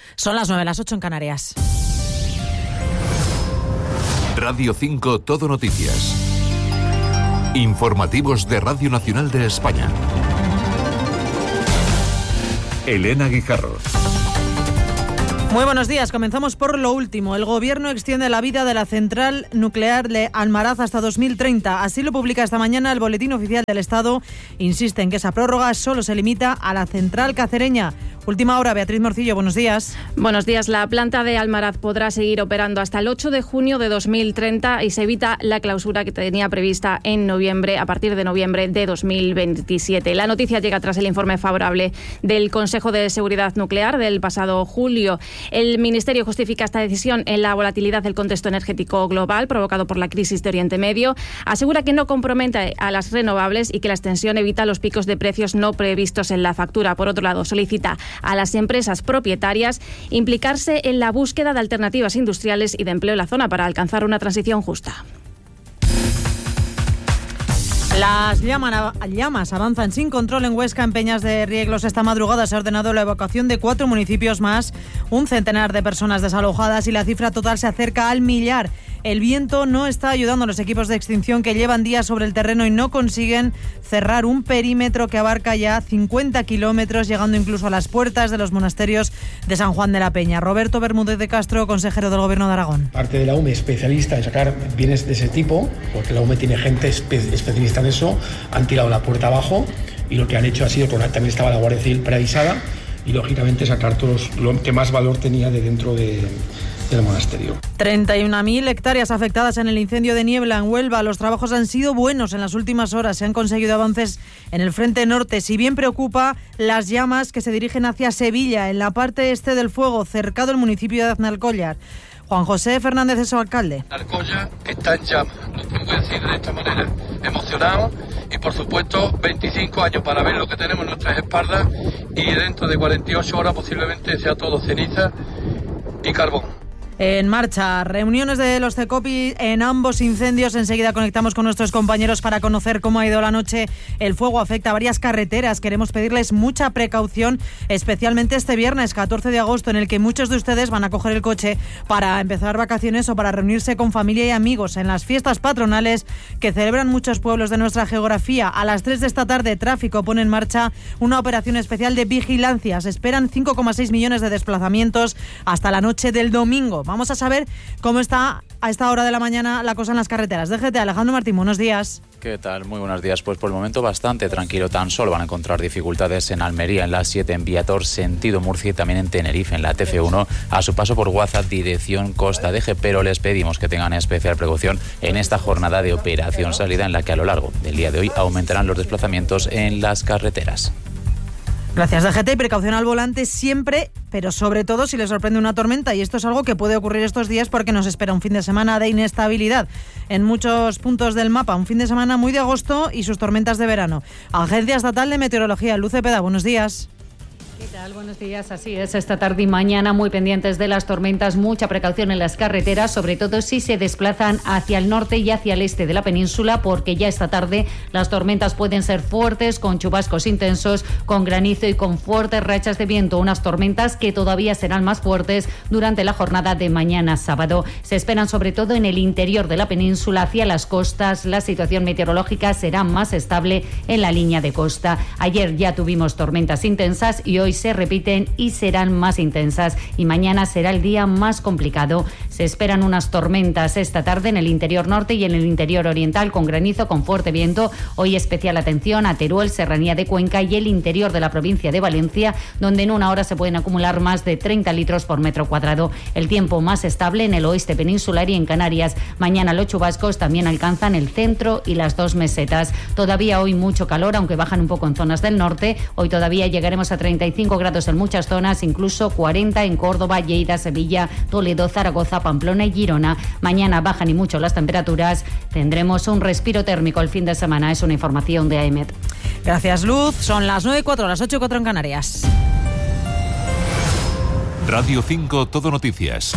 Son las 9, las 8 en Canarias. Radio 5 Todo Noticias. Informativos de Radio Nacional de España. Elena Guijarro. Muy buenos días. Comenzamos por lo último. El Gobierno extiende la vida de la central nuclear de Almaraz hasta 2030. Así lo publica esta mañana el Boletín Oficial del Estado. Insiste en que esa prórroga solo se limita a la central cacereña. Última hora, Beatriz Morcillo, buenos días. Buenos días. La planta de Almaraz podrá seguir operando hasta el 8 de junio de 2030 y se evita la clausura que tenía prevista en noviembre, a partir de noviembre de 2027. La noticia llega tras el informe favorable del Consejo de Seguridad Nuclear del pasado julio. El Ministerio justifica esta decisión en la volatilidad del contexto energético global provocado por la crisis de Oriente Medio. Asegura que no compromete a las renovables y que la extensión evita los picos de precios no previstos en la factura. Por otro lado, solicita a las empresas propietarias implicarse en la búsqueda de alternativas industriales y de empleo en la zona para alcanzar una transición justa. Las llamas avanzan sin control en Huesca, en Peñas de Rieglos. Esta madrugada se ha ordenado la evacuación de 4 municipios más, un centenar de personas desalojadas y la cifra total se acerca al 1.000.000. El viento no está ayudando a los equipos de extinción que llevan días sobre el terreno y no consiguen cerrar un perímetro que abarca ya 50 kilómetros, llegando incluso a las puertas de los monasterios de San Juan de la Peña. Roberto Bermúdez de Castro, consejero del Gobierno de Aragón. Parte de la UME especialista en sacar bienes de ese tipo, porque la UME tiene gente especialista en eso, han tirado la puerta abajo y lo que han hecho ha sido, también estaba la Guardia Civil preavisada, y lógicamente sacar todos lo que más valor tenía de dentro del monasterio. 31.000 hectáreas afectadas en el incendio de Niebla en Huelva. Los trabajos han sido buenos en las últimas horas. Se han conseguido avances en el frente norte. Si bien preocupa las llamas que se dirigen hacia Sevilla, en la parte este del fuego, cercado el municipio de Aznalcóllar. Juan José Fernández es su alcalde. Aznalcóllar está en llamas, lo tengo que decir de esta manera. Emocionado y por supuesto 25 años para ver lo que tenemos en nuestras espaldas y dentro de 48 horas posiblemente sea todo ceniza y carbón. En marcha, reuniones de los CECOPI en ambos incendios. Enseguida conectamos con nuestros compañeros para conocer cómo ha ido la noche. El fuego afecta a varias carreteras. Queremos pedirles mucha precaución, especialmente este viernes 14 de agosto, en el que muchos de ustedes van a coger el coche para empezar vacaciones o para reunirse con familia y amigos en las fiestas patronales que celebran muchos pueblos de nuestra geografía. A las 3 de esta tarde, Tráfico pone en marcha una operación especial de vigilancia. Se esperan 5,6 millones de desplazamientos hasta la noche del domingo. Vamos a saber cómo está a esta hora de la mañana la cosa en las carreteras. DGT, Alejandro Martín, buenos días. ¿Qué tal? Muy buenos días. Pues por el momento bastante tranquilo. Tan solo van a encontrar dificultades en Almería, en la 7, en Viator, sentido Murcia, y también en Tenerife, en la TF1, a su paso por Guaza, dirección Costa de Eje. Pero les pedimos que tengan especial precaución en esta jornada de operación salida, en la que a lo largo del día de hoy aumentarán los desplazamientos en las carreteras. Gracias, DGT. Y precaución al volante siempre, pero sobre todo si les sorprende una tormenta. Y esto es algo que puede ocurrir estos días porque nos espera un fin de semana de inestabilidad en muchos puntos del mapa. Un fin de semana muy de agosto y sus tormentas de verano. Agencia Estatal de Meteorología, Luz Cepeda, buenos días. ¿Qué tal? Buenos días. Así es, esta tarde y mañana muy pendientes de las tormentas, mucha precaución en las carreteras, sobre todo si se desplazan hacia el norte y hacia el este de la península, porque ya esta tarde las tormentas pueden ser fuertes, con chubascos intensos, con granizo y con fuertes rachas de viento, unas tormentas que todavía serán más fuertes durante la jornada de mañana sábado. Se esperan sobre todo en el interior de la península, hacia las costas. La situación meteorológica será más estable en la línea de costa. Ayer ya tuvimos tormentas intensas y hoy se repiten y serán más intensas, y mañana será el día más complicado. Se esperan unas tormentas esta tarde en el interior norte y en el interior oriental, con granizo, con fuerte viento. Hoy especial atención a Teruel, Serranía de Cuenca y el interior de la provincia de Valencia, donde en una hora se pueden acumular más de 30 litros por metro cuadrado. El tiempo más estable en el oeste peninsular y en Canarias. Mañana los chubascos también alcanzan el centro y las 2 mesetas. Todavía hoy mucho calor, aunque bajan un poco en zonas del norte. Hoy todavía llegaremos a 35 grados en muchas zonas, incluso 40 en Córdoba, Lleida, Sevilla, Toledo, Zaragoza, Pamplona y Girona. Mañana bajan y mucho las temperaturas. Tendremos un respiro térmico el fin de semana. Es una información de AEMET. Gracias, Luz. Son las 9:04, las 8:04 en Canarias. Radio 5 Todo Noticias.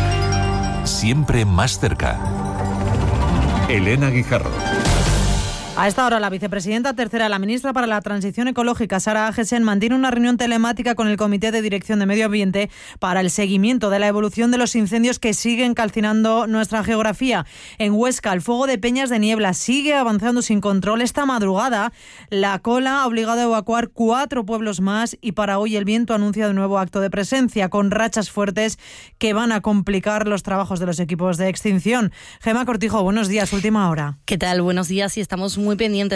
Siempre más cerca. Elena Guijarro. A esta hora, la vicepresidenta tercera, la ministra para la Transición Ecológica, Sara Agesen, mantiene una reunión telemática con el Comité de Dirección de Medio Ambiente para el seguimiento de la evolución de los incendios que siguen calcinando nuestra geografía. En Huesca, el fuego de Peñas de Niebla sigue avanzando sin control. Esta madrugada, la cola ha obligado a evacuar 4 pueblos más y para hoy el viento anuncia de nuevo acto de presencia, con rachas fuertes que van a complicar los trabajos de los equipos de extinción. Gemma Cortijo, buenos días, última hora. ¿Qué tal? Buenos días, y estamos muy pendientes